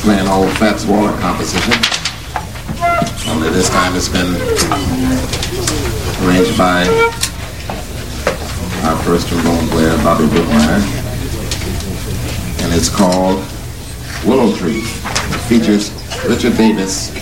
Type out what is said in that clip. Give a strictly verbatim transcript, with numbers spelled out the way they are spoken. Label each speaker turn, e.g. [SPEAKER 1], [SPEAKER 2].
[SPEAKER 1] play an old Fats Waller composition. Only this time it's been arranged by our first trombone player, Bobby Brookmeyer. And it's called Willow Tree. It features Richard Davis